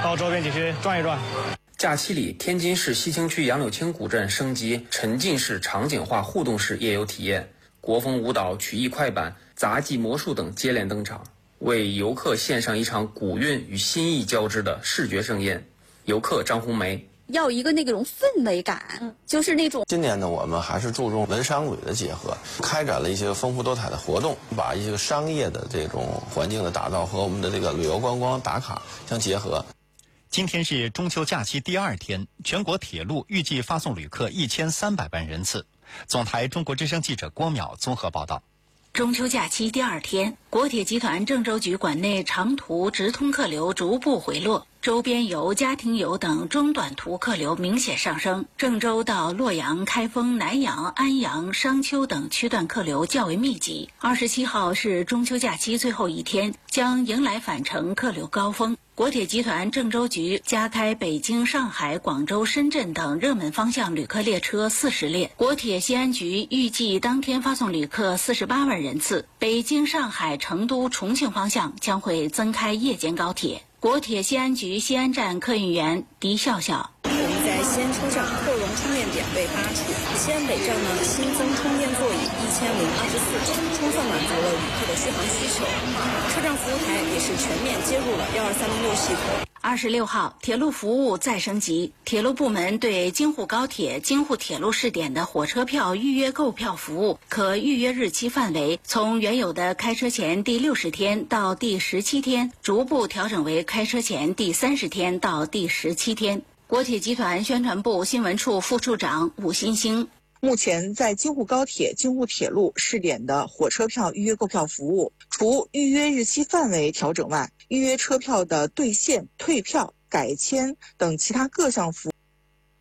到周边地区转一转。 假期里，天津市西青区杨柳青古镇升级沉浸式场景化互动式夜游体验，国风舞蹈、曲艺快板、杂技魔术等接连登场，为游客献上一场古韵与新意交织的视觉盛宴。游客张红梅。 要一个那种氛围感，就是那种。 今年呢，我们还是注重文商旅的结合，开展了一些丰富多彩的活动，把一些商业的这种环境的打造和我们的这个旅游观光打卡相结合。 今天是中秋假期第2天，全国铁路预计发送旅客1300万人次。总台中国之声记者郭淼综合报道。 中秋假期第2天，国铁集团郑州局管内长途直通客流逐步回落，周边游、家庭游等中短途客流明显上升。郑州到洛阳、开封、南阳、安阳、商丘等区段客流较为密集。27号是中秋假期最后一天，将迎来返程客流高峰。国铁集团郑州局加开北京、上海、广州、深圳等热门方向旅客列车40列。国铁西安局预计当天发送旅客48万人次。北京、上海、成都、重庆方向将会增开夜间高铁。国铁西安局西安站客运员狄笑笑。 我们在西安车站扩容充电点为8处，西安北站呢新增充电座椅1024个，充分满足了旅客的续航需求。车站服务台也是全面接入了12306系统。 26号，铁路服务再升级，铁路部门对京沪高铁、京沪铁路试点的火车票预约购票服务可预约日期范围从原有的开车前第60天到第17天，逐步调整为开车前第30天到第17天。国铁集团宣传部新闻处副处长武新兴。 目前在京沪高铁、京沪铁路试点的火车票预约购票服务，除预约日期范围调整外，预约车票的兑现、退票、改签等其他各项服务